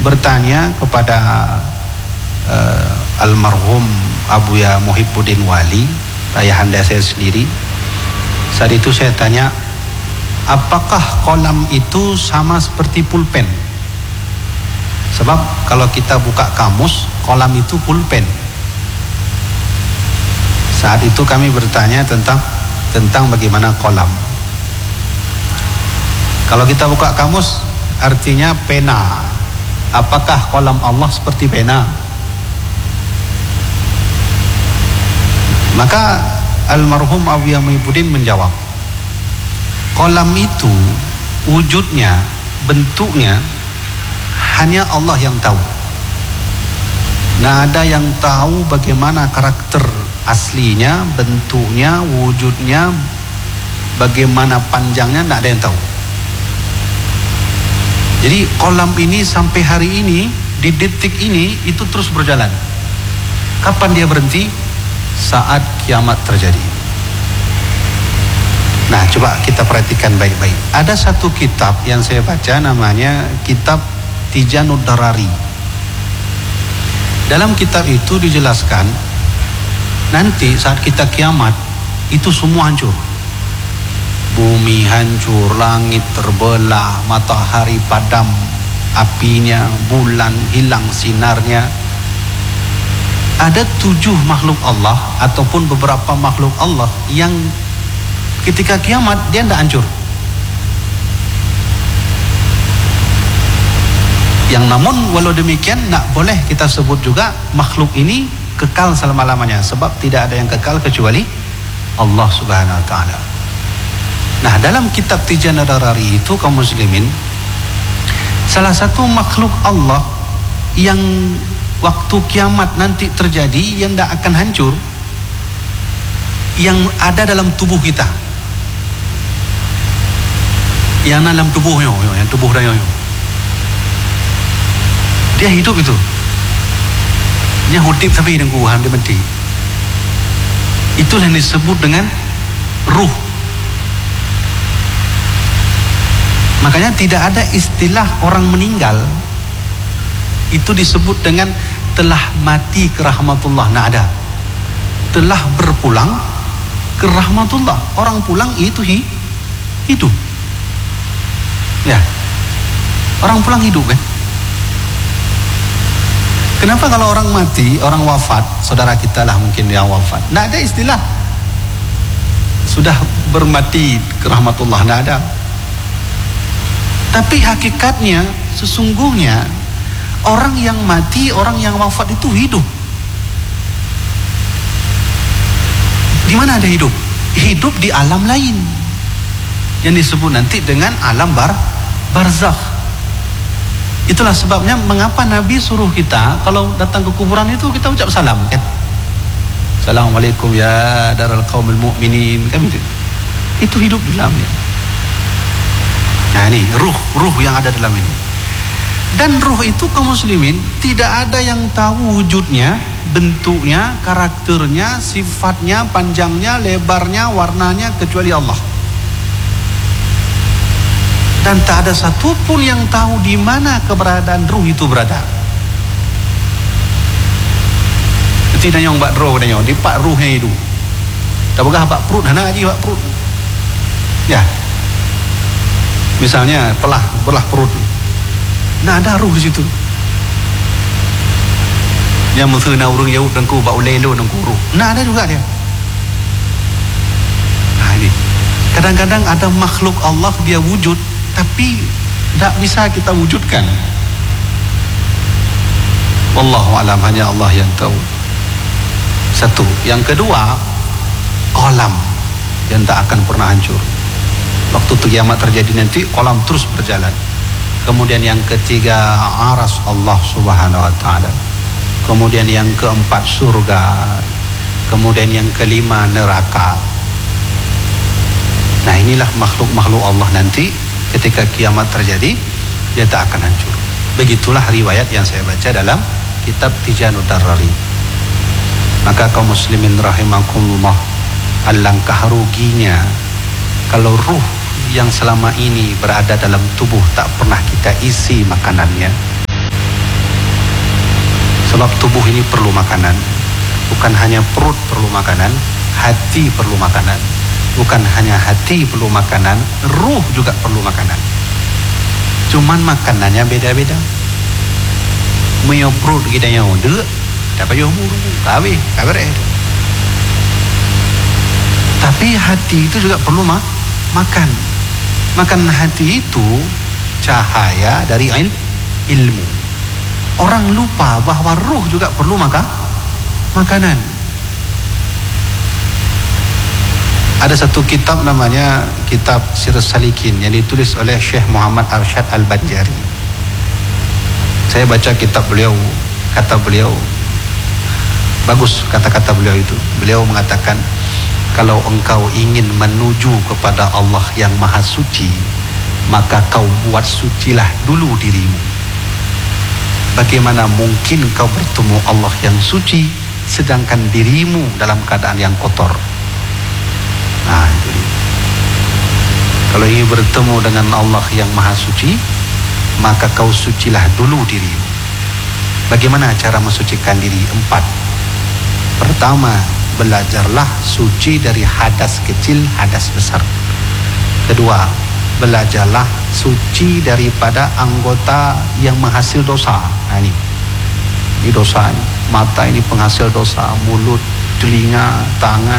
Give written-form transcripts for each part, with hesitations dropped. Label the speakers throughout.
Speaker 1: bertanya kepada almarhum Abuya Muhibbuddin Wali, ayahanda saya sendiri. Saat itu saya tanya, apakah kolam itu sama seperti pulpen? Sebab kalau kita buka kamus, kolam itu pulpen. Saat itu kami bertanya tentang bagaimana kolam. Kalau kita buka kamus, artinya pena. Apakah kolam Allah seperti pena? Maka almarhum Abuya Muhibbuddin menjawab, kolam itu wujudnya, bentuknya hanya Allah yang tahu. Nggak ada yang tahu bagaimana karakter aslinya, bentuknya, wujudnya, bagaimana panjangnya, nggak ada yang tahu. Jadi kolam ini sampai hari ini, di detik ini, itu terus berjalan. Kapan dia berhenti? Saat kiamat terjadi. Nah, coba kita perhatikan baik-baik. Ada satu kitab yang saya baca, namanya kitab Tijanud Darari. Dalam kitab itu dijelaskan, nanti saat kita kiamat, itu semua hancur. Bumi hancur, langit terbelah, matahari padam apinya, bulan hilang sinarnya. Ada 7 makhluk Allah ataupun beberapa makhluk Allah yang ketika kiamat dia tidak hancur. Yang namun walau demikian tidak boleh kita sebut juga makhluk ini kekal selama-lamanya, sebab tidak ada yang kekal kecuali Allah Subhanahu wa taala. Nah, dalam kitab Tijanud Darari itu, kaum muslimin, salah satu makhluk Allah yang waktu kiamat nanti terjadi yang tidak akan hancur, yang ada dalam tubuh kita, yang dalam tubuhnya, yang tubuh dia, dia hidup itu, dia hidup tapi dia kuat, dia mati. Itulah yang disebut dengan ruh. Makanya tidak ada istilah orang meninggal itu disebut dengan telah mati ke rahmatullah. Nah, ada telah berpulang ke rahmatullah. Orang pulang itu hidup. Ya, orang pulang hidup kan. Kenapa kalau orang mati, orang wafat, saudara kita lah mungkin yang wafat, nah ada istilah sudah bermati ke rahmatullah, nah ada. Tapi hakikatnya sesungguhnya orang yang mati, orang yang wafat itu hidup. Di mana ada hidup? Hidup di alam lain yang disebut nanti dengan alam barzakh. Itulah sebabnya mengapa Nabi suruh kita kalau datang ke kuburan itu kita ucap salam kan? Assalamualaikum ya daral qaumil mu'minin kan itu. Itu hidup di dalamnya. Nah, ini ruh yang ada dalam ini. Dan ruh itu kaum muslimin tidak ada yang tahu wujudnya, bentuknya, karakternya, sifatnya, panjangnya, lebarnya, warnanya kecuali Allah. Dan tak ada satupun yang tahu di mana keberadaan ruh itu berada. Tidak nyong bak roh dah nyong, di pak ruhnya itu. Tak begah bak perut, hana aja bak perut. Ya. Misalnya belah perut. Nah, ada ruh di situ. Yang mengena urang jauh dengku bak ulelo dengku ruh. Nah, ada juga dia. Nah, ini. Kadang-kadang ada makhluk Allah dia wujud tapi tidak bisa kita wujudkan. Wallahu alam, hanya Allah yang tahu. Satu. Yang kedua, kolam yang tak akan pernah hancur. Waktu kiamat terjadi nanti kolam terus berjalan. Kemudian yang ketiga, aras Allah Subhanahu wa taala. Kemudian yang keempat, surga. Kemudian yang kelima, neraka. Nah, inilah makhluk-makhluk Allah nanti ketika kiamat terjadi dia tak akan hancur. Begitulah riwayat yang saya baca dalam kitab Tijanud Darari. Maka kaum muslimin rahimakumullah, alangkah ruginya kalau ruh yang selama ini berada dalam tubuh tak pernah kita isi makanannya, Sebab tubuh ini perlu makanan. Bukan hanya perut perlu makanan, hati perlu makanan. Bukan hanya hati perlu makanan, ruh juga perlu makanan. Cuman makanannya beda-beda. Mio perut kita yang dek, tak payah buru, habis, kabar. Tapi hati itu juga perlu makan. Makan hati itu cahaya dari ilmu. Orang lupa bahwa ruh juga perlu makanan. Ada satu kitab namanya Kitab Sirrus Salikin yang ditulis oleh Syekh Muhammad Arsyad Al-Banjari. Saya baca kitab beliau, kata beliau bagus, kata-kata beliau itu. Beliau mengatakan, kalau engkau ingin menuju kepada Allah yang Maha Suci, maka kau buat sucilah dulu dirimu. Bagaimana mungkin kau bertemu Allah yang suci sedangkan dirimu dalam keadaan yang kotor? Nah, itu dia. Kalau ingin bertemu dengan Allah yang Maha Suci, maka kau sucilah dulu dirimu. Bagaimana cara mensucikan diri? 4. Pertama, belajarlah suci dari hadas kecil, hadas besar. Kedua, belajarlah suci daripada anggota yang menghasil dosa. Nah, ini dosa ini. Mata ini penghasil dosa, mulut, telinga, tangan.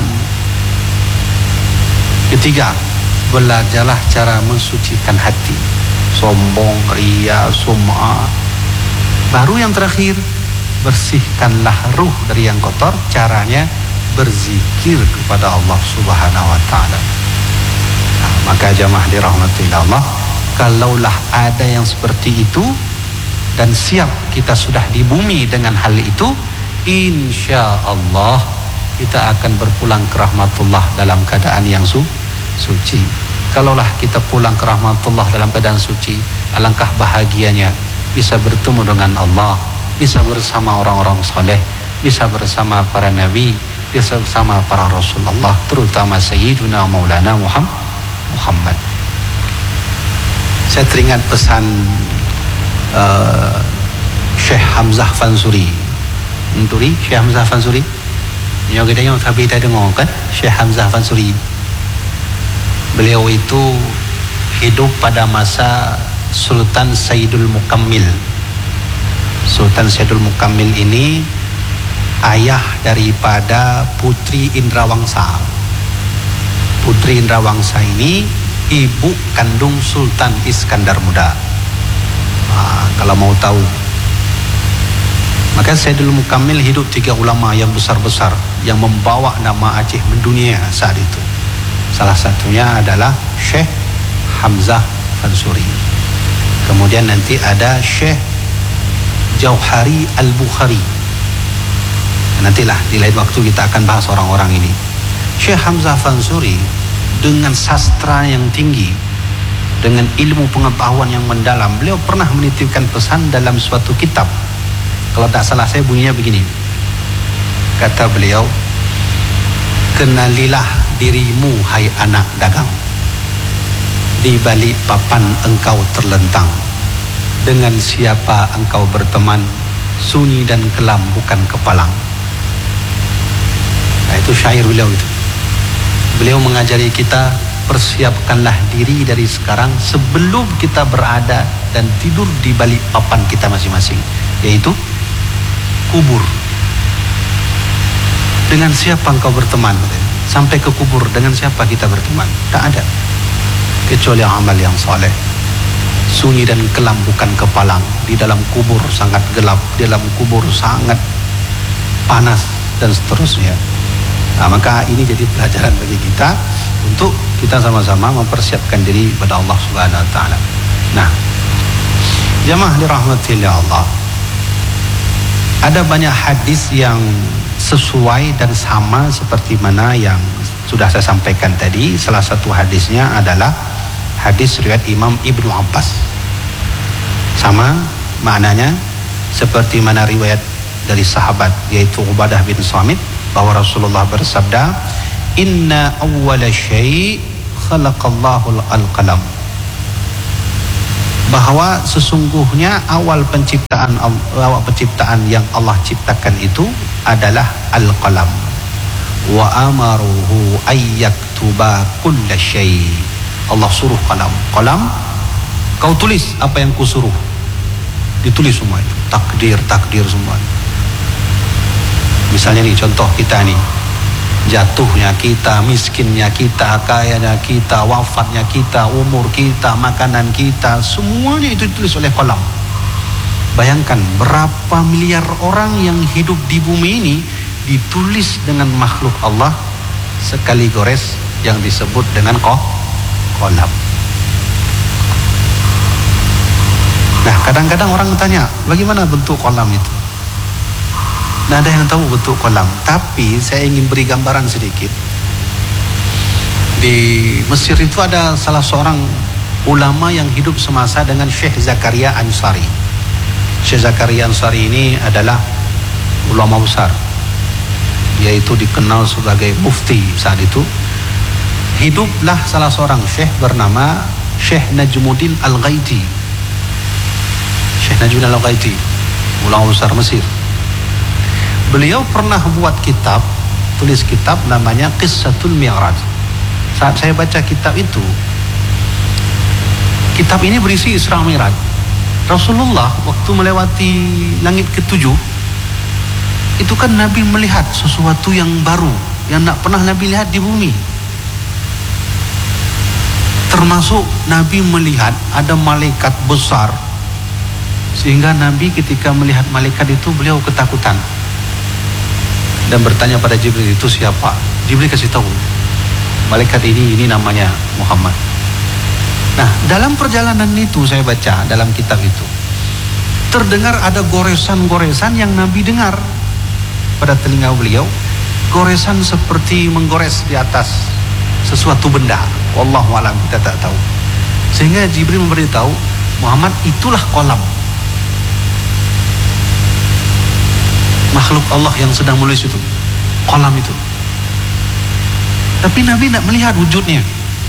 Speaker 1: Ketiga, belajarlah cara mensucikan hati. Sombong, ria, sum'ah. Baru yang terakhir, bersihkanlah ruh dari yang kotor. Caranya berzikir kepada Allah Subhanahu wa ta'ala. Nah, maka jamaah dirahmati Allah, kalaulah ada yang seperti itu dan siap kita sudah di bumi dengan hal itu, insya Allah kita akan berpulang ke rahmatullah dalam keadaan yang suci. Kalaulah kita pulang ke rahmatullah dalam keadaan suci, alangkah bahagianya bisa bertemu dengan Allah, bisa bersama orang-orang soleh, bisa bersama para nabi, bisa bersama para Rasulullah, terutama Sayyiduna Maulana Muhammad. Saya teringat pesan Syekh Hamzah Fansuri. Syekh Hamzah Fansuri. Yang kita yang tapi kita dengar kan, Syekh Hamzah Fansuri. Beliau itu hidup pada masa Sultan Sayyidul Mukammil. Sultan Sayyidul Mukammil ini ayah daripada Putri Indrawangsa. Putri Indrawangsa ini ibu kandung Sultan Iskandar Muda. Kalau mau tahu, maka Sayyidul Mukammil hidup 3 ulama yang besar-besar yang membawa nama Aceh mendunia saat itu. Salah satunya adalah Syekh Hamzah Fansuri. Kemudian nanti ada Syekh Jauhari Al-Bukhari. Nantilah di lain waktu kita akan bahas orang-orang ini. Syekh Hamzah Fansuri dengan sastra yang tinggi, dengan ilmu pengetahuan yang mendalam, beliau pernah menitipkan pesan dalam suatu kitab. Kalau tak salah saya bunyinya begini. Kata beliau, kenalilah dirimu hai anak dagang. Di balik papan engkau terlentang. Dengan siapa engkau berteman, sunyi dan kelam bukan kepalang. Nah, itu syair beliau itu. Beliau mengajari kita, persiapkanlah diri dari sekarang sebelum kita berada dan tidur di balik papan kita masing-masing, yaitu kubur. Dengan siapa engkau berteman? Sampai ke kubur, dengan siapa kita berteman? Tak ada kecuali amal yang soleh. Sunyi dan kelam bukan kepalang. Di dalam kubur sangat gelap, di dalam kubur sangat panas dan seterusnya. Nah, maka ini jadi pelajaran bagi kita untuk kita sama-sama mempersiapkan diri pada Allah Subhanahu wa taala. Nah, jamaah dirahmati Allah, ada banyak hadis yang sesuai dan sama seperti mana yang sudah saya sampaikan tadi. Salah satu hadisnya adalah hadis riwayat Imam Ibnu Abbas. Sama maknanya seperti mana riwayat dari sahabat yaitu Ubadah bin Samit, bahwa Rasulullah bersabda, inna awwala syai' khalaqallahu al-qalam. bahwa sesungguhnya awal penciptaan yang Allah ciptakan itu adalah al-qalam. Wa amaruhu ayyaktuba kulla syai. Allah suruh qalam. Qalam, kau tulis apa yang kusuruh. Ditulis semua itu. Takdir semua. Misalnya nih contoh kita nih, jatuhnya kita, miskinnya kita, kayanya kita, wafatnya kita, umur kita, makanan kita, semuanya itu ditulis oleh qalam. Bayangkan berapa miliar orang yang hidup di bumi ini ditulis dengan makhluk Allah sekali gores yang disebut dengan qalam. Nah, kadang-kadang orang tanya, bagaimana bentuk qalam itu? Nah, ada yang tahu bentuk qalam, tapi saya ingin beri gambaran sedikit. Di Mesir itu ada salah seorang ulama yang hidup semasa dengan Syekh Zakaria Ansari. Syekh Zakaria Ansari ini adalah ulama besar. Dia itu dikenal sebagai mufti saat itu. Hiduplah salah seorang syekh bernama Syekh Najmuddin Al-Ghaiti. Syekh Najmuddin Al-Ghaiti, ulama besar Mesir. Beliau pernah buat kitab, tulis kitab namanya Qissatul Mi'raj. Saat saya baca kitab itu, kitab ini berisi Isra Mi'raj. Rasulullah waktu melewati langit ke-7, itu kan Nabi melihat sesuatu yang baru, yang tak pernah Nabi lihat di bumi. Termasuk Nabi melihat ada malaikat besar, sehingga Nabi ketika melihat malaikat itu beliau ketakutan. Dan bertanya pada Jibril, itu siapa? Jibril kasih tahu, malaikat ini namanya Muhammad. Nah, dalam perjalanan itu saya baca dalam kitab itu, terdengar ada goresan-goresan yang Nabi dengar pada telinga beliau, goresan seperti menggores di atas sesuatu benda. Wallahu a'lam, kita tak tahu. Sehingga Jibril memberitahu Muhammad, itulah qalam, makhluk Allah yang sedang menulis itu, qalam itu. Tapi Nabi tidak melihat wujudnya.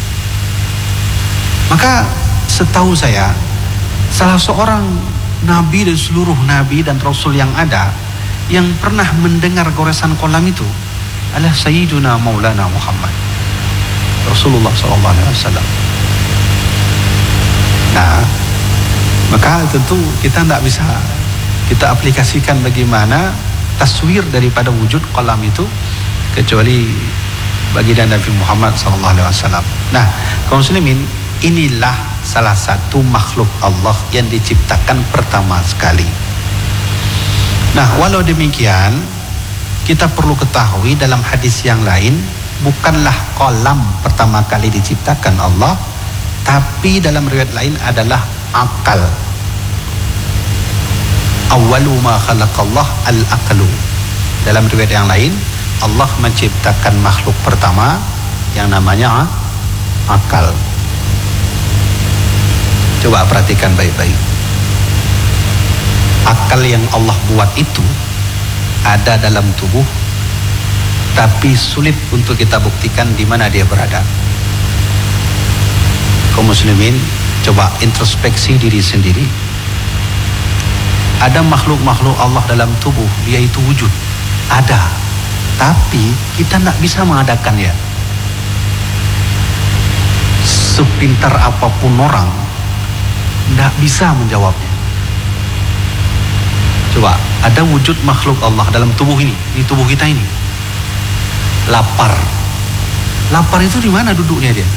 Speaker 1: Maka setahu saya, salah seorang Nabi dari seluruh Nabi dan Rasul yang ada yang pernah mendengar goresan qalam itu adalah Sayyiduna Maulana Muhammad Rasulullah SAW. Nah, maka tentu kita tidak bisa kita aplikasikan bagaimana taswir daripada wujud qalam itu kecuali baginda Nabi Muhammad SAW. Nah, kaum muslimin, inilah salah satu makhluk Allah yang diciptakan pertama sekali. Nah, walau demikian, kita perlu ketahui dalam hadis yang lain, bukanlah qalam pertama kali diciptakan Allah, tapi dalam riwayat lain adalah akal. Awwalu ma khalaqallah al-aqlu. Dalam riwayat yang lain, Allah menciptakan makhluk pertama yang namanya akal. Coba perhatikan baik-baik. Akal yang Allah buat itu ada dalam tubuh, tapi sulit untuk kita buktikan di mana dia berada. Kaum muslimin, coba introspeksi diri sendiri. Ada makhluk-makhluk Allah dalam tubuh, dia itu wujud, ada, tapi kita tidak bisa mengadakannya. Sepintar apapun orang, tidak bisa menjawabnya. Coba, ada wujud makhluk Allah dalam tubuh ini, di tubuh kita ini. Lapar. Lapar itu di mana duduknya dia?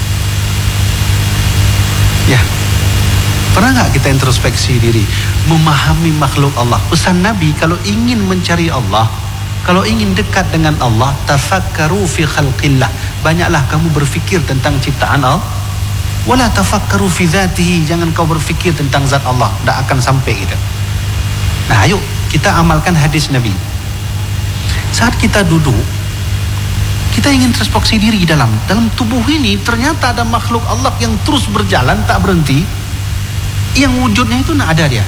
Speaker 1: Ya. Pernah nggak kita introspeksi diri, memahami makhluk Allah? Pesan Nabi, kalau ingin mencari Allah, kalau ingin dekat dengan Allah, tafakkaru fi khalqillah. Banyaklah kamu berfikir tentang ciptaan Allah. Wala tafakkaru fi dzatihi. Jangan kau berfikir tentang zat Allah, tidak akan sampai kita. Nah, ayo kita amalkan hadis Nabi. Saat kita duduk, kita ingin introspeksi diri dalam tubuh ini, ternyata ada makhluk Allah yang terus berjalan tak berhenti. Yang wujudnya itu tidak ada dia.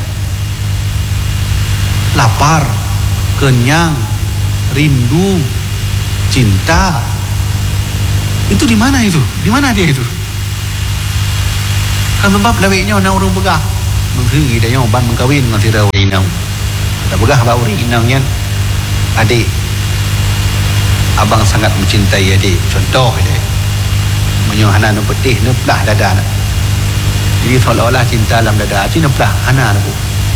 Speaker 1: Lapar, kenyang, rindu, cinta. Itu di mana itu? Di mana dia itu? Kan sebab lawiknya nak urung begah. Menghi dia yang ban mengkawin dengan tira inang. Tak begah ba uri inangnya. Adik. Abang sangat mencintai adik. Contoh dia. Menyuhana nu petih nu pelah dada nak. Jadi seolah-olah cinta dalam dada aci nu pelah ana nak.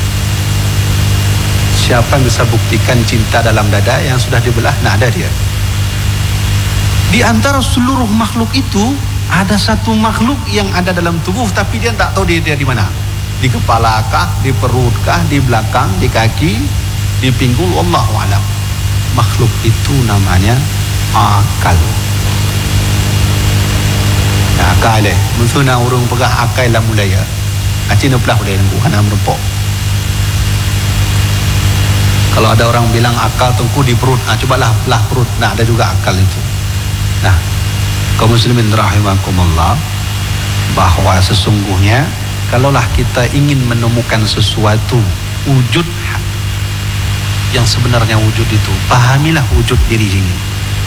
Speaker 1: Siapa yang bisa buktikan cinta dalam dada yang sudah dibelah? Nah, ada dia. Di antara seluruh makhluk itu ada satu makhluk yang ada dalam tubuh tapi dia tak tahu dia di mana. Di kepala kah, di perut kah, di belakang, di kaki, di pinggul, wallahu alam. Makhluk itu namanya akal. Nah, akal musuhna urung pegah akal lah mulaya. Aci nu pelah boleh nunggu hana merempok. Kalau ada orang bilang akal tengku di perut, cobalah belah perut. Nah, ada juga akal itu. Nah, kaum muslimin rahimakumullah, bahwa sesungguhnya kalaulah kita ingin menemukan sesuatu wujud yang sebenarnya wujud itu, pahamilah wujud diri ini.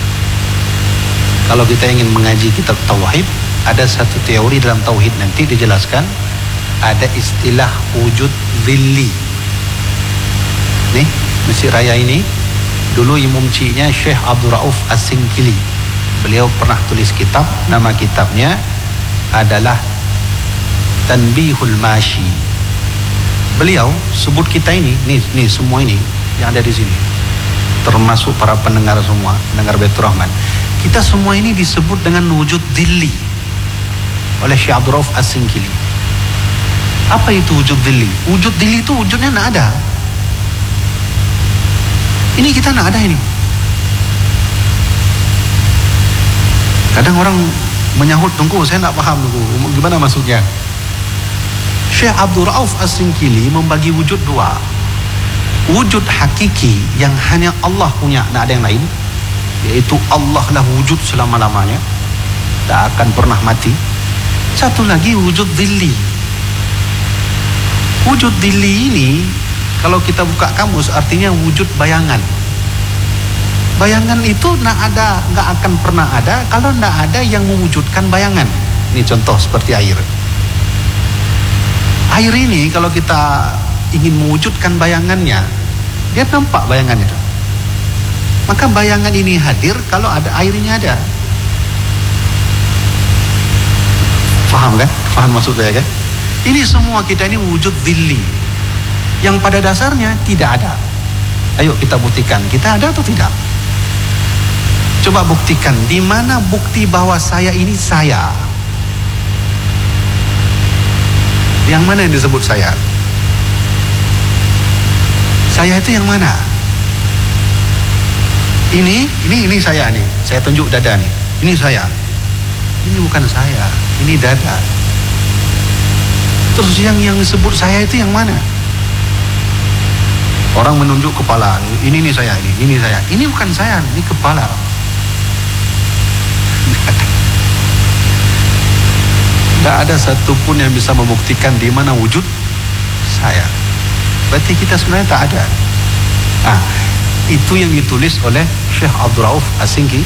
Speaker 1: Kalau kita ingin mengaji kitab tauhid, ada satu teori dalam tauhid nanti dijelaskan, ada istilah wujud dhilli. Nih, Mesir Raya ini dulu imumcinya Syekh Abdul Rauf As-Singkili. Beliau pernah tulis kitab, nama kitabnya adalah Tanbihul Mashi. Beliau sebut kita ini, nih semua ini yang ada di sini, termasuk para pendengar semua, pendengar Baitur Rahman. Kita semua ini disebut dengan wujud dhilli oleh Syekh Abdul Rauf As-Singkili. Apa itu wujud dhilli? Wujud dhilli itu wujudnya tidak ada. Ini kita nak ada ini. Kadang orang menyahut, tunggu saya nak paham tunggu. Gimana maksudnya? Syekh Abdul Rauf As-Singkili membagi wujud dua. Wujud hakiki yang hanya Allah punya, tak ada yang lain. Yaitu Allah lah wujud selama-lamanya. Tak akan pernah mati. Satu lagi wujud dhilli. Wujud dhilli ini kalau kita buka kamus artinya wujud bayangan. Bayangan itu nggak akan pernah ada kalau nggak ada yang mewujudkan bayangan. Ini contoh seperti air. Air ini kalau kita ingin mewujudkan bayangannya, dia nampak bayangan itu. Maka bayangan ini hadir kalau ada airnya ada. Faham kan? Faham maksud saya kan? Ini semua kita ini wujud dhilli yang pada dasarnya tidak ada. Ayo kita buktikan, kita ada atau tidak? Coba buktikan, di mana bukti bahwa saya ini saya? Yang mana yang disebut saya? Saya itu yang mana? Ini saya nih. Saya tunjuk dada nih. Ini saya. Ini bukan saya, ini dada. Terus yang disebut saya itu yang mana? Orang menunjuk kepala, ini saya, ini saya. Ini bukan saya, ini kepala. Tidak ada satupun yang bisa membuktikan di mana wujud saya. Berarti kita sebenarnya tak ada. Itu yang ditulis oleh Syekh Abdul Rauf As-Singkili.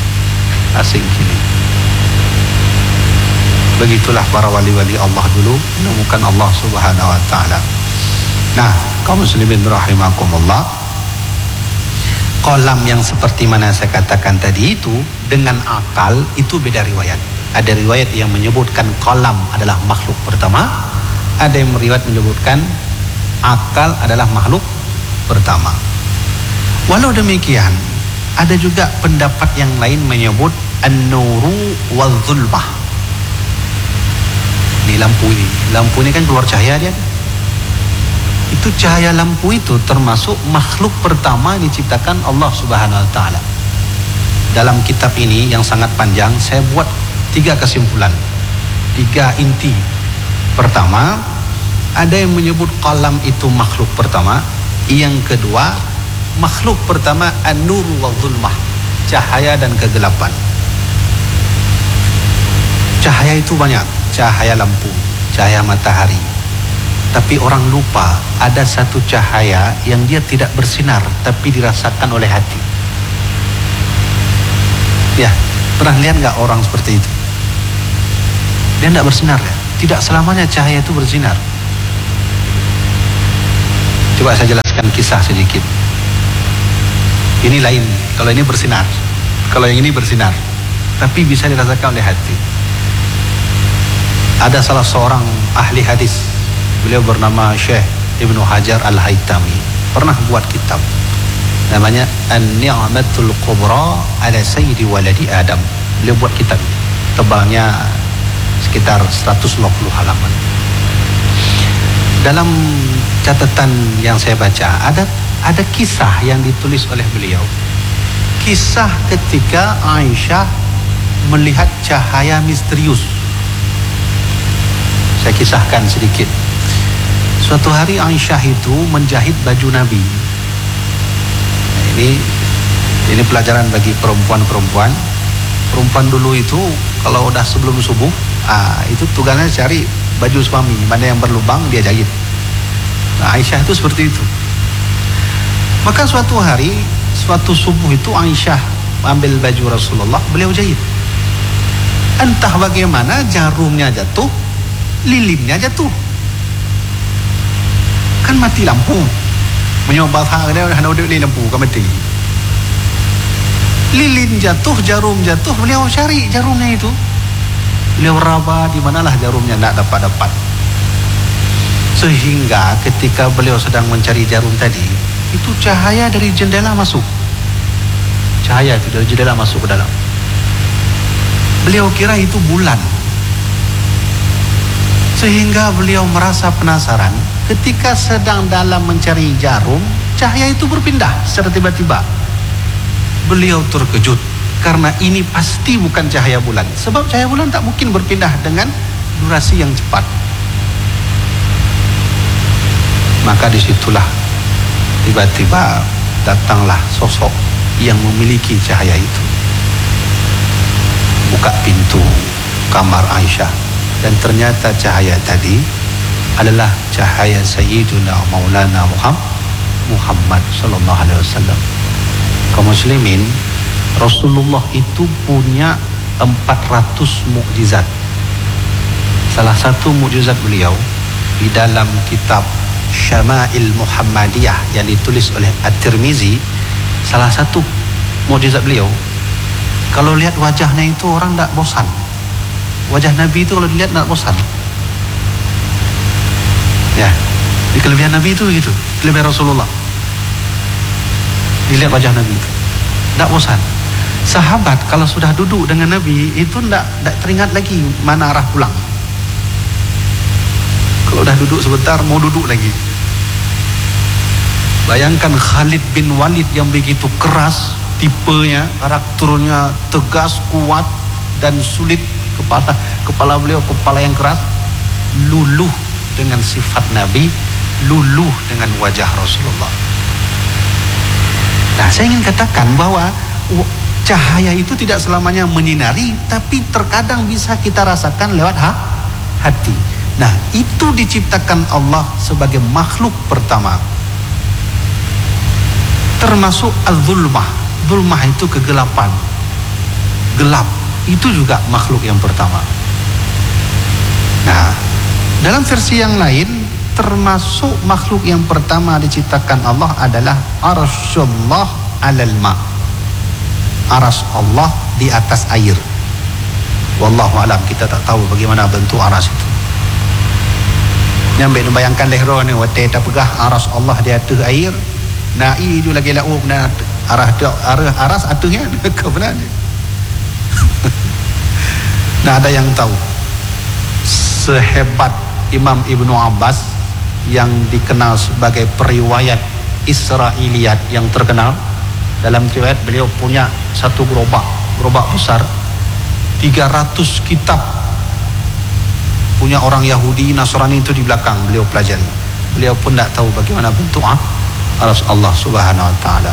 Speaker 1: Begitulah para wali-wali Allah dulu menemukan Allah Subhanahu wa taala. Nah, kaum muslimin rahimakumullah, kolam yang seperti mana saya katakan tadi itu dengan akal itu beda riwayat. Ada riwayat yang menyebutkan kolam adalah makhluk pertama, ada yang riwayat menyebutkan akal adalah makhluk pertama. Walau demikian, ada juga pendapat yang lain menyebut an-nuru wal-zulmah. Ini lampu ini kan keluar cahaya dia. Itu cahaya lampu itu termasuk makhluk pertama diciptakan Allah Subhanahu wa taala. Dalam kitab ini yang sangat panjang saya buat 3 kesimpulan, 3 inti. Pertama, ada yang menyebut qalam itu makhluk pertama. Yang kedua, makhluk pertama an-nur wa zulmah, cahaya dan kegelapan. Cahaya itu banyak, cahaya lampu, cahaya matahari. Tapi orang lupa ada satu cahaya yang dia tidak bersinar tapi dirasakan oleh hati. Ya, pernah lihat nggak orang seperti itu? Dia tidak bersinar ya, Tidak selamanya cahaya itu bersinar. Coba saya jelaskan kisah sedikit. Ini lain, kalau ini bersinar, kalau yang ini bersinar, tapi bisa dirasakan oleh hati. Ada salah seorang ahli hadis, beliau bernama Syekh Ibnu Hajar Al-Haytami, pernah buat kitab namanya An-Ni'matul Kubra ala Sayyidi Waladi Adam. Beliau buat kitab, tebalnya sekitar 150 halaman. Dalam catatan yang saya baca, ada kisah yang ditulis oleh beliau. Kisah ketika Aisyah melihat cahaya misterius. Saya kisahkan sedikit. Suatu hari Aisyah itu menjahit baju Nabi. Ini pelajaran bagi perempuan-perempuan. Perempuan dulu itu kalau udah sebelum subuh, itu tugasnya cari baju suami, mana yang berlubang dia jahit. Nah, Aisyah itu seperti itu. Maka suatu hari, suatu subuh itu Aisyah ambil baju Rasulullah, beliau jahit. Entah bagaimana jarumnya jatuh, lilinnya jatuh. Kan mati lampu. Menyobat hang dia hendak duduk di lampu kan mati. Lilin jatuh, jarum jatuh, beliau cari jarumnya itu. Beliau raba di manalah jarumnya, tidak dapat. Sehingga ketika beliau sedang mencari jarum tadi, itu cahaya dari jendela masuk. Cahaya itu dari jendela masuk ke dalam. Beliau kira itu bulan. Sehingga beliau merasa penasaran. Ketika sedang dalam mencari jarum, cahaya itu berpindah secara tiba-tiba. Beliau terkejut karena ini pasti bukan cahaya bulan. Sebab cahaya bulan tak mungkin berpindah dengan durasi yang cepat. Maka disitulah tiba-tiba datanglah sosok yang memiliki cahaya itu. Buka pintu kamar Aisyah, dan ternyata cahaya tadi adalah cahaya Sayyiduna Maulana Muhammad sallallahu alaihi wasallam. Kaum muslimin, Rasulullah itu punya 400 mukjizat. Salah satu mukjizat beliau di dalam kitab Syama'il Muhammadiyah yang ditulis oleh At-Tirmizi, salah satu mukjizat beliau, kalau lihat wajahnya itu orang tak bosan. Wajah Nabi itu kalau dilihat tak bosan. Ya, di kelebihan Nabi itu begitu, kelebihan Rasulullah. Dilihat wajah Nabi itu tak bosan. Sahabat kalau sudah duduk dengan Nabi itu tak teringat lagi mana arah pulang. Kalau dah duduk sebentar mau duduk lagi. Bayangkan Khalid bin Walid yang begitu keras tipenya, karakternya tegas, kuat dan sulit. Kepala beliau kepala yang keras, luluh dengan sifat Nabi, luluh dengan wajah Rasulullah. Nah, saya ingin katakan bahwa cahaya itu tidak selamanya menyinari, tapi terkadang bisa kita rasakan lewat hati. Nah, itu diciptakan Allah sebagai makhluk pertama. Termasuk az-zulmah. Zulmah itu kegelapan. Gelap, itu juga makhluk yang pertama. Nah, dalam versi yang lain, termasuk makhluk yang pertama diciptakan Allah adalah arsyullah alal ma. Aras Allah di atas air. Wallahu alam, kita tak tahu bagaimana bentuk aras itu. Nyampe bayangkan lehro ni wate tak pegah aras Allah di atas air. Nai itu lagi lau na arah aras atuhnya ke benar. Nah, ada yang tahu sehebat Imam Ibnu Abbas yang dikenal sebagai periwayat Israiliyat yang terkenal. Dalam riwayat beliau punya satu gerobak besar, 300 kitab punya orang Yahudi Nasrani itu di belakang beliau pelajari. Beliau pun tak tahu bagaimana bentuk aras Allah Subhanahu wa taala.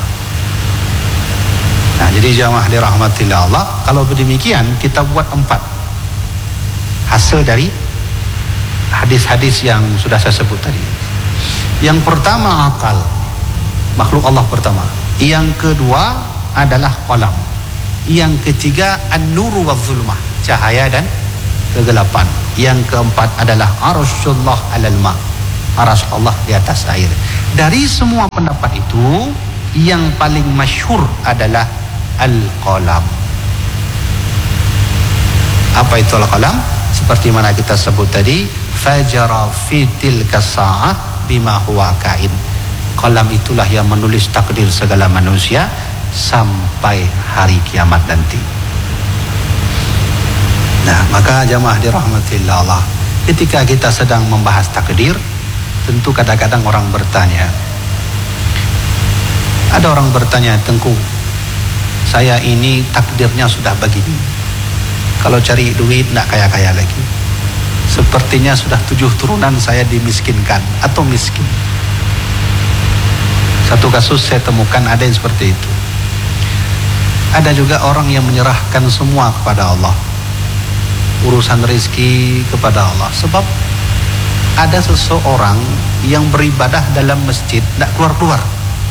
Speaker 1: Nah, jadi jamaah dirahmatillah Allah, kalau demikian kita buat 4 hasil dari hadis-hadis yang sudah saya sebut tadi. Yang pertama akal, makhluk Allah pertama. Yang kedua adalah qalam. Yang ketiga an-nuru wa zulmah, cahaya dan kegelapan. Yang keempat adalah arsyullah alal ma, arsy Allah di atas air. Dari semua pendapat itu, yang paling masyhur adalah al-qalam. Apa itu al-qalam? Seperti mana kita sebut tadi, fajara fi tilka sa'ah bima huwa kain. Qalam itulah yang menulis takdir segala manusia sampai hari kiamat nanti. Nah, maka jamaah dirahmatillah Allah, ketika kita sedang membahas takdir, tentu kadang-kadang orang bertanya, ada orang bertanya, Tengku, saya ini takdirnya sudah begini, kalau cari duit tidak kaya-kaya lagi, sepertinya sudah 7 turunan saya dimiskinkan atau miskin. Satu kasus saya temukan ada yang seperti itu. Ada juga orang yang menyerahkan semua kepada Allah, urusan rezeki kepada Allah. Sebab ada seseorang yang beribadah dalam masjid tidak keluar-keluar.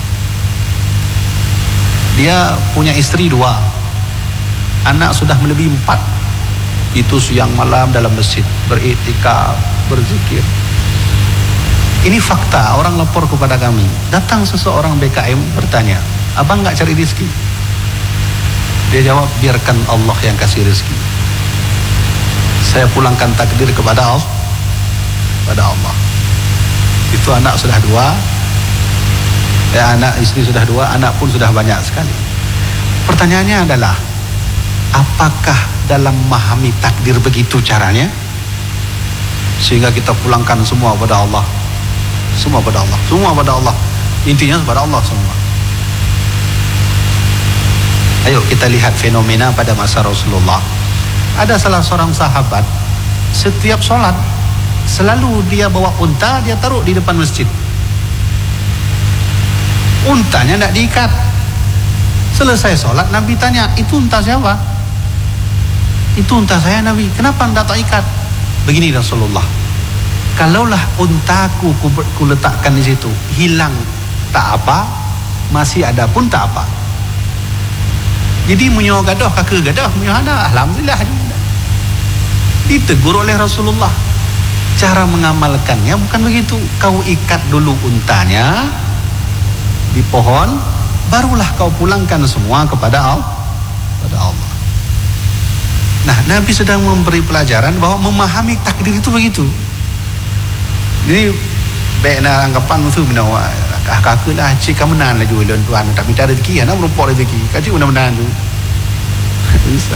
Speaker 1: Dia punya istri 2, anak sudah melebihi 4. Itu siang malam dalam masjid beriktikaf, berzikir. Ini fakta, orang lapor kepada kami. Datang seseorang BKM bertanya, abang nggak cari rezeki? Dia jawab, biarkan Allah yang kasih rezeki. Saya pulangkan takdir kepada Allah. Itu anak sudah 2, anak istri sudah 2, anak pun sudah banyak sekali. Pertanyaannya adalah, apakah dalam memahami takdir begitu caranya? Sehingga kita pulangkan semua pada Allah. Semua pada Allah. Intinya pada Allah semua. Ayo kita lihat fenomena pada masa Rasulullah. Ada salah seorang sahabat, setiap sholat selalu dia bawa unta, dia taruh di depan masjid. Untanya tidak diikat. Selesai sholat, Nabi tanya, itu unta siapa? Itu unta saya, Nabi. Kenapa tidak terikat? Begini Rasulullah, kalaulah untaku ku letakkan di situ, hilang tak apa, masih ada pun tak apa. Jadi menyoh gadah kaki gadah, menyoh ada, alhamdulillah. Ditegur oleh Rasulullah. Cara mengamalkannya bukan begitu. Kau ikat dulu untanya di pohon, barulah kau pulangkan semua kepada Allah. Nah, Nabi sedang memberi pelajaran bahwa memahami takdir itu begitu. Jadi baiklah anggapan itu menawa kakak lah cik kemenan lah juga tuan tak minta rezeki, anak merupakan rezeki kacik benar-benar tu bisa.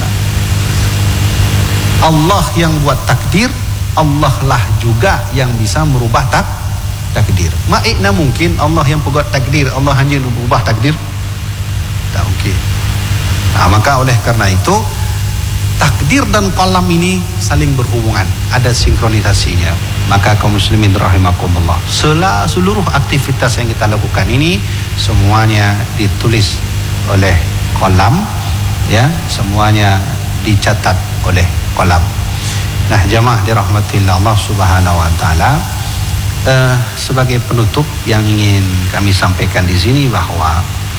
Speaker 1: Allah yang buat takdir, Allah lah juga yang bisa merubah takdir. Makna mungkin Allah yang buat takdir, Allah hanya merubah takdir? Tak mungkin. Nah, maka oleh karena itu takdir dan qalam ini saling berhubungan, ada sinkronisasinya. Maka kaum muslimin rahimakumullah, seluruh aktivitas yang kita lakukan ini semuanya ditulis oleh qalam, ya, semuanya dicatat oleh qalam. Nah, jamaah dirahmatillah Allah Subhanahu wa taala, sebagai penutup yang ingin kami sampaikan di sini bahwa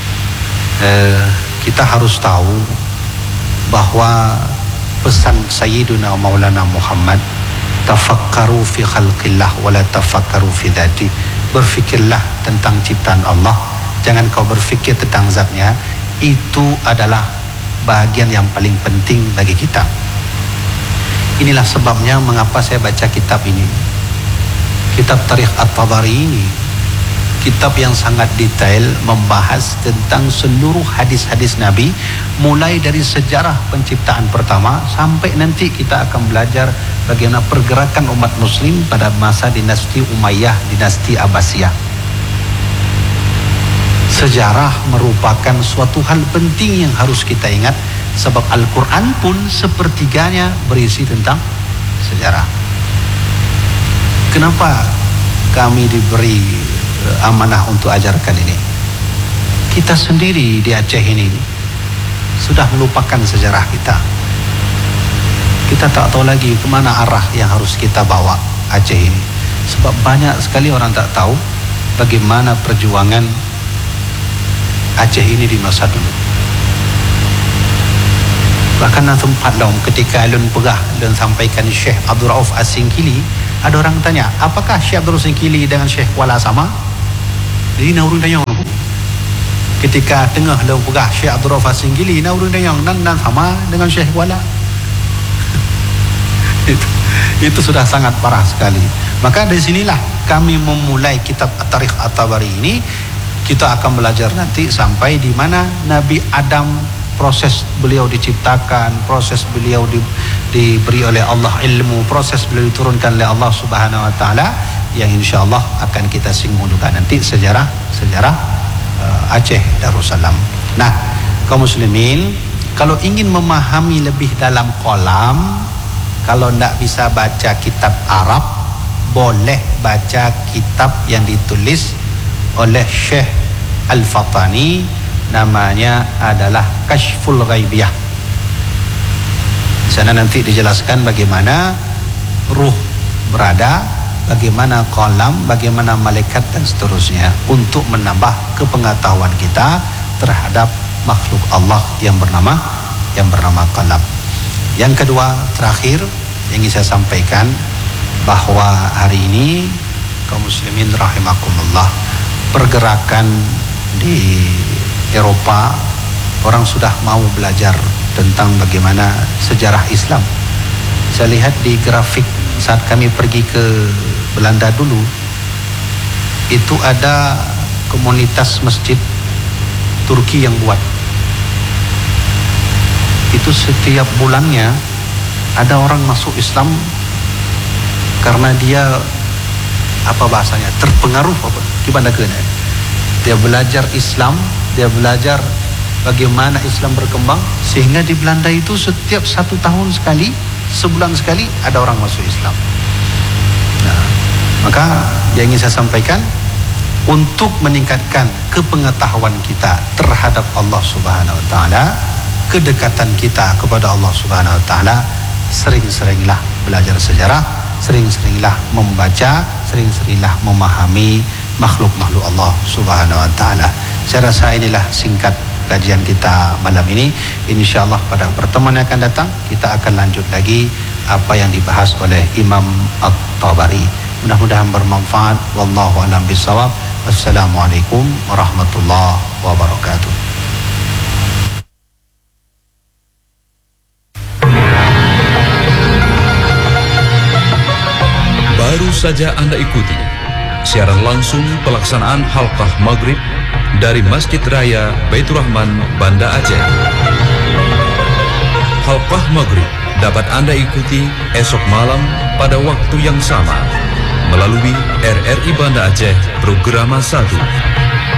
Speaker 1: kita harus tahu bahwa pesan Sayyiduna Maulana Muhammad, tafakkaru fi khalqillah wala tafakkaru fi dzati. Berfikirlah tentang ciptaan Allah, jangan kau berfikir tentang zatnya. Itu adalah bahagian yang paling penting bagi kita. Inilah sebabnya mengapa saya baca kitab ini, kitab Tarikh At-Tabari ini, kitab yang sangat detail membahas tentang seluruh hadis-hadis Nabi, mulai dari sejarah penciptaan pertama sampai nanti kita akan belajar bagaimana pergerakan umat muslim pada masa dinasti Umayyah, dinasti Abbasiyah. Sejarah merupakan suatu hal penting yang harus kita ingat, sebab Al-Quran pun sepertiganya berisi tentang sejarah. Kenapa kami diberi amanah untuk ajarkan ini? Kita sendiri di Aceh ini sudah melupakan sejarah kita. Kita tak tahu lagi kemana arah yang harus kita bawa Aceh ini. Sebab banyak sekali orang tak tahu bagaimana perjuangan Aceh ini di masa dulu. Bahkan tempat dong ketika Alun Pegah dan sampaikan Syekh Abdul Rauf As-Singkili, ada orang tanya, apakah Syekh Abdul Rauf As-Singkili dengan Syekh Kuala sama? Jadi naurun tanya ketika tengah Alun Pegah Syekh Abdul Rauf As-Singkili naurun tanya nan sama dengan Syekh Kuala. itu sudah sangat parah sekali. Maka dari sinilah kami memulai kitab At-Tarikh At-Tabari ini. Kita akan belajar nanti sampai di mana Nabi Adam, proses beliau diciptakan, proses beliau diberi oleh Allah ilmu, proses beliau diturunkan oleh Allah Subhanahu wa taala, yang insyaallah akan kita singgung juga nanti sejarah Aceh Darussalam. Nah, kaum muslimin, kalau ingin memahami lebih dalam kolam, kalau tidak bisa baca kitab Arab, boleh baca kitab yang ditulis oleh Syekh Al-Fatani, namanya adalah Kashful Ghaibiyah. Di sana nanti dijelaskan bagaimana ruh berada, bagaimana kolam, bagaimana malaikat dan seterusnya, untuk menambah kepengetahuan kita terhadap makhluk Allah yang bernama kolam. Yang kedua, terakhir yang ingin saya sampaikan, bahwa hari ini kaum muslimin rahimakumullah, pergerakan di Eropa, orang sudah mau belajar tentang bagaimana sejarah Islam. Saya lihat di grafik saat kami pergi ke Belanda dulu, itu ada komunitas masjid Turki yang buat. Itu setiap bulannya ada orang masuk Islam karena dia terpengaruh gimana kena. Dia belajar Islam, dia belajar bagaimana Islam berkembang, sehingga di Belanda itu setiap 1 tahun sekali, sebulan sekali ada orang masuk Islam. Nah, maka yang ingin saya sampaikan, untuk meningkatkan kepengetahuan kita terhadap Allah Subhanahu wa taala, kedekatan kita kepada Allah Subhanahu wa taala, sering-seringlah belajar sejarah, sering-seringlah membaca, sering-seringlah memahami makhluk-makhluk Allah Subhanahu wa taala. Saya rasa inilah singkat kajian kita malam ini. Insyaallah pada pertemuan yang akan datang kita akan lanjut lagi apa yang dibahas oleh Imam At-Tabari. Mudah-mudahan bermanfaat. Wallahu a'lam bishawab. Wassalamualaikum warahmatullahi wabarakatuh.
Speaker 2: Baru saja Anda ikuti siaran langsung pelaksanaan halqah maghrib dari Masjid Raya Baitur Rahman, Banda Aceh. Halqah maghrib dapat Anda ikuti esok malam pada waktu yang sama melalui RRI Banda Aceh Programa 1.